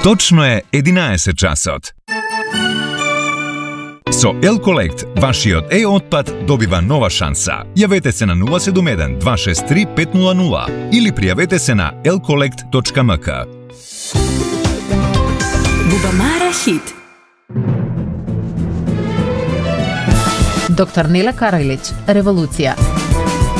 Точно е 11 часот. Со Elcollect, вашиот отпад добива нова шанса. Јавете се на 071 263 500 или пријавете се на elcollect.mk. Бубамара хит. Доктор Нела Карајлич, Револуција.